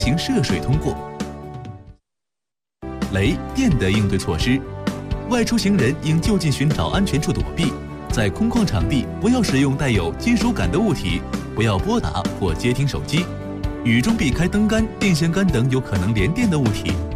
行涉水通过。雷电的应对措施：外出行人应就近寻找安全处躲避，在空旷场地不要使用带有金属感的物体，不要拨打或接听手机。雨中避开灯杆、电线杆等有可能连电的物体。